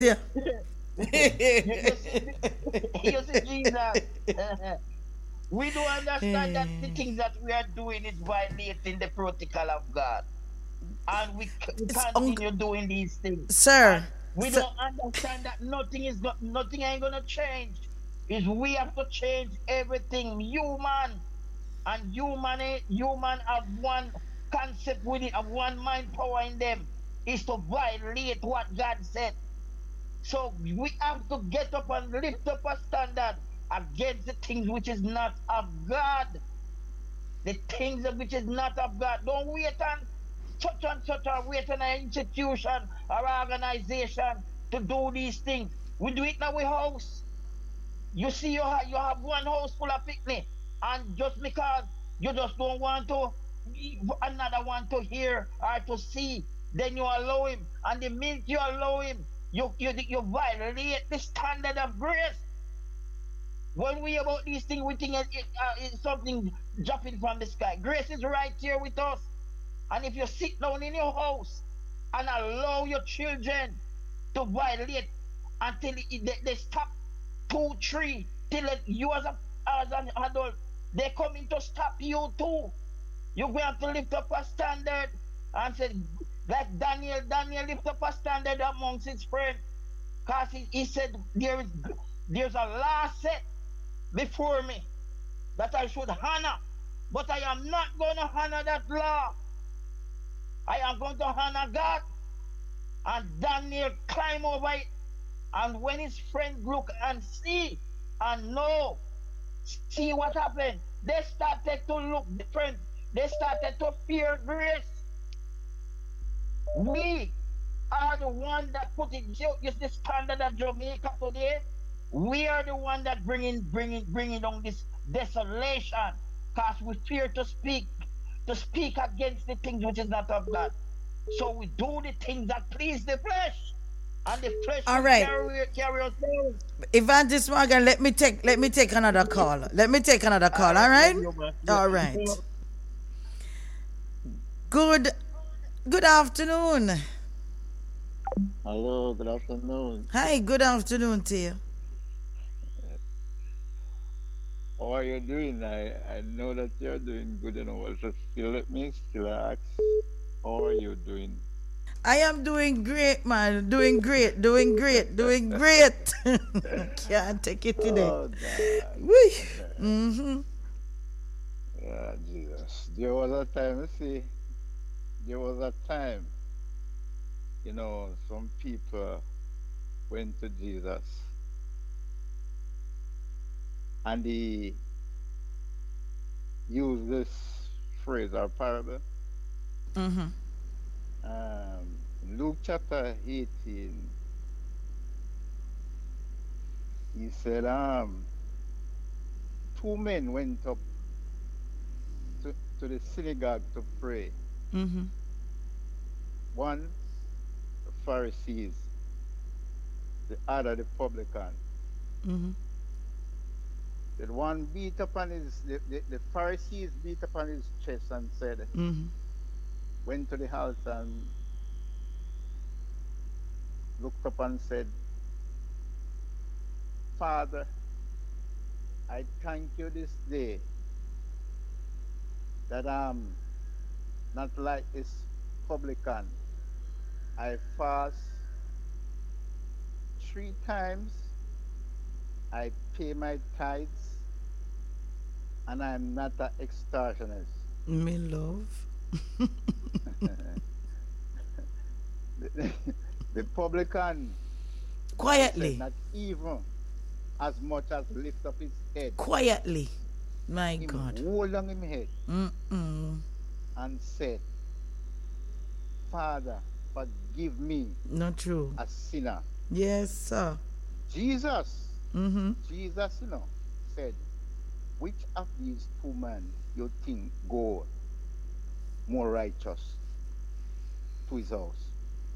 Yeah. You see, Jesus. We do understand that the things that we are doing is violating the protocol of God. And we It's continue doing these things. sir. And we Sir. don't understand that nothing ain't gonna change. Is we have to change everything. Human and human have one concept with it, have one mind power in them, is to violate what God said. So we have to get up and lift up a standard against the things which is not of God. The things that which is not of God. Don't wait on such and such or wait on an institution or organization to do these things. We do it in our house. You see, you have one house full of picnic, and just because you just don't want to another one to hear or to see, then you allow him. And the minute you allow him, you violate the standard of grace. When we about these things, we think it's something dropping from the sky. Grace is right here with us. And if you sit down in your house and allow your children to violate until they stop two, three, till you as an adult, they coming to stop you too. You're going to have to lift up a standard and say, like Daniel lift up a standard amongst his friends. Because he said, there's a law set before me that I should honor. But I am not going to honor that law. I am going to honor God. And Daniel climb over it. And when his friend look and see and know, see what happened, they started to look different. They started to fear grace. We are the one that put it. Is the standard of Jamaica today. We are the one that bringing on this desolation, cause we fear to speak against the things which is not of God. So we do the things that please the flesh, and the flesh All will right. carry us down. Evangelist Morgan, let me take another call. Let me take another call, All all right, right? love you, man. All right. Good good afternoon. Hello, good afternoon. Hi, good afternoon to you. How are you doing? I know that you're doing good and all. So still let me still ask, how are you doing? I am doing great, man. Doing great, doing great, doing great. Can't take it today. Oh God. Whee. Mm-hmm. Yeah, Jesus. There was a time, you see, there was a time, some people went to Jesus and he used this phrase or parable. Mm-hmm. Luke chapter 18, he said, two men went up to the synagogue to pray. Mm-hmm. One, the Pharisees, the other, the publican. Mm-hmm. The one beat upon the Pharisees beat upon his chest and said, Mm-hmm. went to the altar and looked up and said, Father, I thank you this day that I'm not like this publican. I fast 3 times, I pay my tithes, and I'm not an extortionist. Me love. the, the publican, Bible said, Quietly. not even as much as lift up his head. Quietly. My Him God. hold on him head Mm-mm. and said, Father, forgive me, Not true. a sinner. Yes, sir. Jesus, Mm-hmm. Jesus, said, which of these two men you think go more righteous to his house?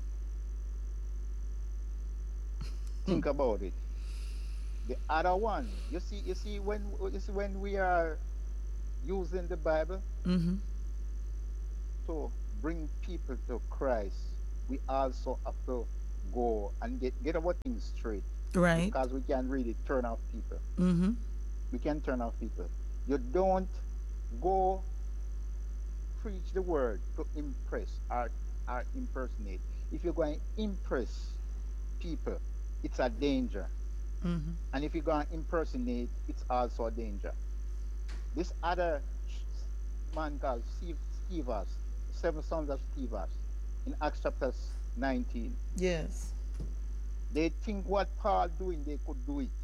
Think about it. The other one, you see when we are using the Bible Mm-hmm. to bring people to Christ, we also have to go and get our things straight Right. because we can really turn off people. Mm-hmm. We can turn off people. You don't go preach the word to impress or impersonate. If you're going to impress people, it's a danger. Mm-hmm. And if you're going to impersonate, it's also a danger. This other man called Scevas, seven sons of Scevas, in Acts chapter 19, Yes. they think what Paul doing, they could do it.